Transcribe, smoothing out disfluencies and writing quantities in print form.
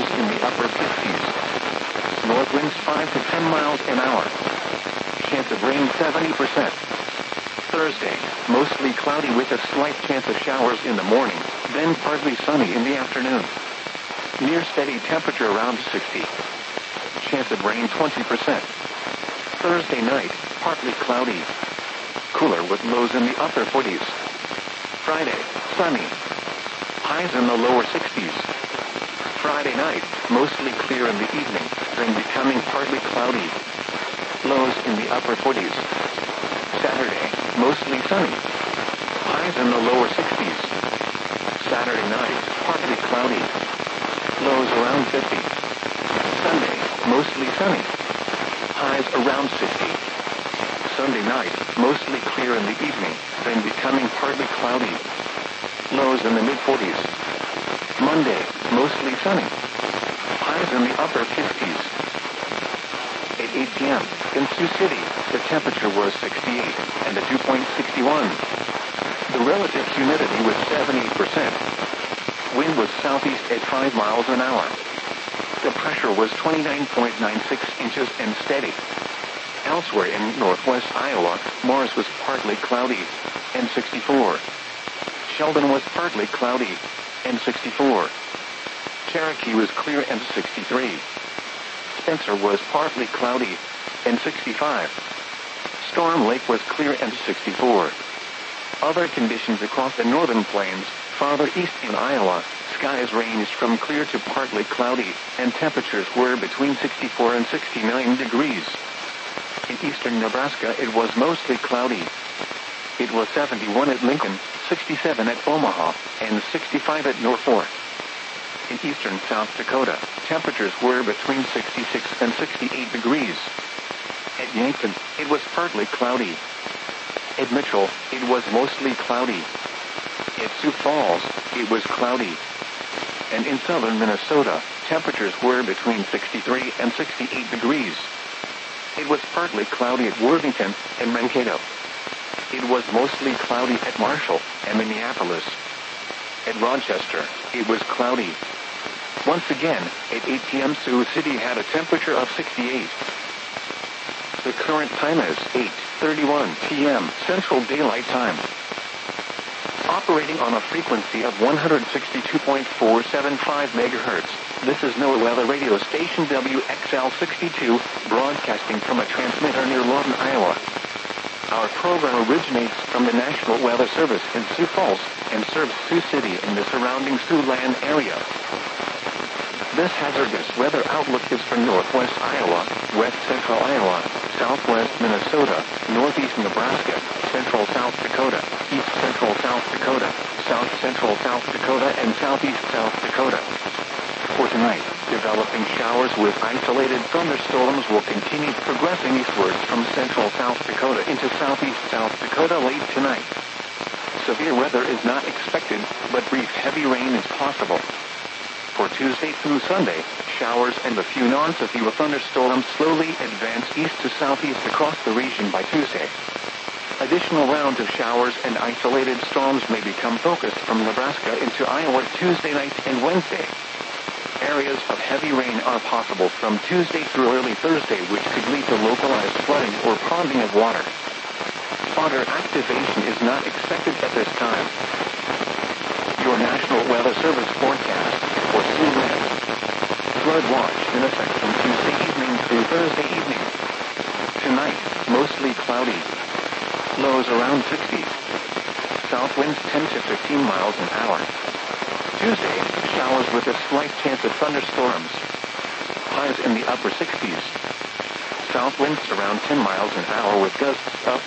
lows in the upper 50s. North winds 5 to 10 miles an hour. Chance of rain 70%. Thursday, mostly cloudy with a slight chance of showers in the morning, then partly sunny in the afternoon. Near steady temperature around 60. Chance of rain 20%. Thursday night, partly cloudy. Cooler with lows in the upper 40s. Friday, sunny. Highs in the lower 60s. Friday night, mostly clear in the evening, then becoming partly cloudy. Lows in the upper 40s. Saturday, mostly sunny. Highs in the lower 60s. Saturday night, partly cloudy. Lows around 50. Sunday, mostly sunny. Highs around 60. Sunday night, mostly clear in the evening, then becoming partly cloudy. Lows in the mid-40s. Monday, mostly sunny. Highs in the upper 50s. At 8 p.m., in Sioux City, the temperature was 68, and the dew point 61. The relative humidity was 78%. Wind was southeast at 5 miles an hour. The pressure was 29.96 inches and steady. Elsewhere in northwest Iowa, Morris was partly cloudy, and 64. Sheldon was partly cloudy, and 64. Cherokee was clear, and 63. Spencer was partly cloudy, and 65. Storm Lake was clear, and 64. Other conditions across the northern plains, farther east in Iowa, skies ranged from clear to partly cloudy, and temperatures were between 64 and 69 degrees. In eastern Nebraska, it was mostly cloudy. It was 71 at Lincoln, 67 at Omaha, and 65 at Norfolk. In eastern South Dakota, temperatures were between 66 and 68 degrees. At Yankton, it was partly cloudy. At Mitchell, it was mostly cloudy. At Sioux Falls, it was cloudy. And in southern Minnesota, temperatures were between 63 and 68 degrees. It was partly cloudy at Worthington and Mankato. It was mostly cloudy at Marshall and Minneapolis. At Rochester, it was cloudy. Once again, at 8 p.m. Sioux City had a temperature of 68. The current time is 8:31 p.m. Central Daylight Time. Operating on a frequency of 162.475 megahertz, this is NOAA Weather Radio Station WXL62, broadcasting from a transmitter near Lawton, Iowa. Our program originates from the National Weather Service in Sioux Falls and serves Sioux City and the surrounding Siouxland area. This hazardous weather outlook is for northwest Iowa, west central Iowa, southwest Minnesota, northeast Nebraska, central South Dakota, east central South Dakota, south central South Dakota, and southeast South Dakota. For tonight, developing showers with isolated thunderstorms will continue progressing eastwards from central South Dakota into southeast South Dakota late tonight. Severe weather is not expected, but brief heavy rain is possible. For Tuesday through Sunday, showers and a few non-severe thunderstorms slowly advance east to southeast across the region by Tuesday. Additional rounds of showers and isolated storms may become focused from Nebraska into Iowa Tuesday night and Wednesday. Areas of heavy rain are possible from Tuesday through early Thursday, which could lead to localized flooding or ponding of water. Water activation is not expected at this time. Your National Weather Service forecast for Siouxland. Flood watch in effect from Tuesday evening through Thursday evening. Tonight, mostly cloudy. Lows around 60. South winds 10 to 15 miles an hour. Tuesday, showers with a slight chance of thunderstorms. Highs in the upper 60s. South winds around 10 miles an hour with gusts up